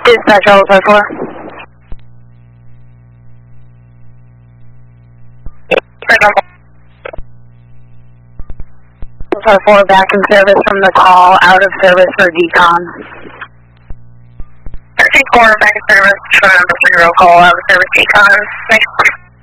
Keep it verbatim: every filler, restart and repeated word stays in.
Dispatch Alpha four. Alpha four back in service from the call, out of service for decon. thirteen four back in service from the zero call, out of service decon. Thanks.